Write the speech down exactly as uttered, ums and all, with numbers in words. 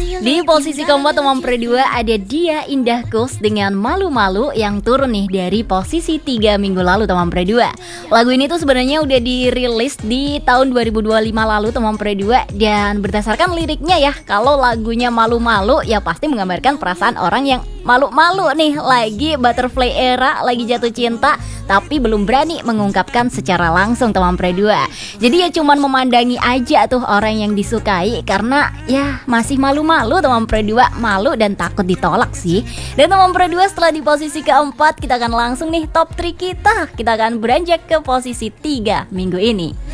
Di posisi keempat teman pre dua ada Dia Indah Kus dengan Malu-Malu yang turun nih dari posisi tiga minggu lalu teman pre dua. Lagu ini tuh sebenarnya udah dirilis di tahun dua ribu dua puluh lima lalu teman pre dua, dan berdasarkan liriknya ya, kalau lagunya Malu-Malu ya pasti menggambarkan perasaan orang yang malu-malu nih, lagi butterfly era, lagi jatuh cinta tapi belum berani mengungkapkan secara langsung teman pre dua. Jadi ya cuman memandangi aja tuh orang yang disukai karena ya masih malu-malu teman pre dua, malu dan takut ditolak sih. Dan teman pre dua, setelah di posisi keempat kita akan langsung nih top tiga kita. Kita akan beranjak ke posisi tiga minggu ini.